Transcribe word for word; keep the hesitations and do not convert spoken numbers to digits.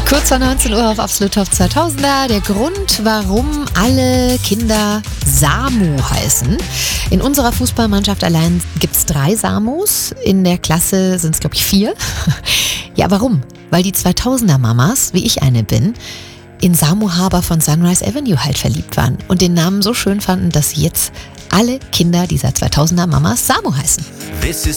Kurz vor neunzehn Uhr auf Absolut Top zweitausender. Der Grund, warum alle Kinder Samu heißen. In unserer Fußballmannschaft allein gibt es drei Samus. In der Klasse sind es, glaube ich, vier. Ja, warum? Weil die zweitausender-Mamas, wie ich eine bin, in Samu Haber von Sunrise Avenue halt verliebt waren und den Namen so schön fanden, dass jetzt alle Kinder dieser zweitausender-Mamas Samu heißen. This is